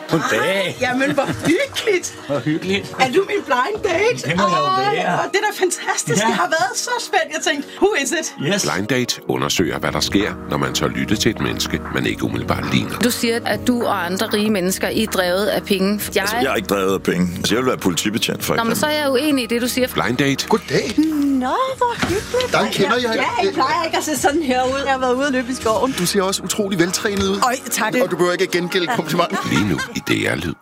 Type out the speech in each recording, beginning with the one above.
Goddag. Jamen, hvor hyggeligt. Hvor hyggeligt. Er du min blind date? Det må jeg jo være. Det er da fantastisk. Ja. Jeg har været så spændt. Jeg tænkte, who is it? Yes. Blind Date undersøger, hvad der sker, når man tør lytte til et menneske, man ikke umiddelbart ligner. Du siger, at du og andre rige mennesker I er drevet af penge. Jeg er ikke drevet af penge. Jeg vil være politibetjent, for Nå, men så er jeg uenig i det, du siger. Blind Date. Goddag. Nå, hvor hyggeligt. Dig kender jeg. Ja, jeg plejer ikke at se sådan her ud. Jeg har været ude og løbe i skoven. Du ser også utrolig veltrænet ud. Øj, tak det. Og du behøver ikke at gengælde komplimenten. Lige nu i DR-lyd.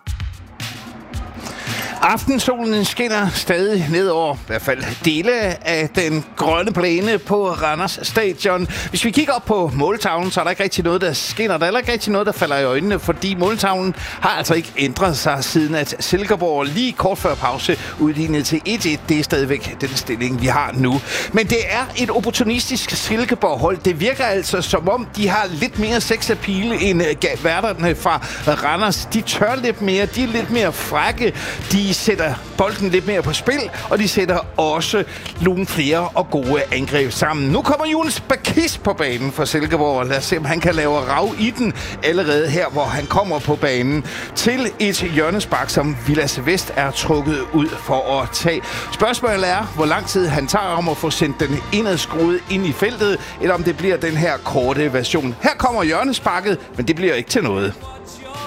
Aftensolen skinner stadig ned over, i hvert fald dele af den grønne plæne på Randers Stadion. Hvis vi kigger op på måltavlen, så er der ikke rigtig noget, der skinner. Der er heller ikke rigtig noget, der falder i øjnene, fordi måltavlen har altså ikke ændret sig, siden at Silkeborg lige kort før pause udlignede til 1-1. Det er stadigvæk den stilling, vi har nu. Men det er et opportunistisk Silkeborg-hold. Det virker altså, som om de har lidt mere sexappeal end værterne fra Randers. De tør lidt mere, de er lidt mere frække, de sætter bolden lidt mere på spil, og de sætter også nogle flere og gode angreb sammen. Nu kommer Jonas Bakis på banen for Silkeborg. Lad os se, om han kan lave rav i den allerede her, hvor han kommer på banen til et hjørnespark, som Vilas Vest er trukket ud for at tage. Spørgsmålet er, hvor lang tid han tager om at få sendt den indadskruet ind i feltet, eller om det bliver den her korte version. Her kommer hjørnesparket, men det bliver ikke til noget.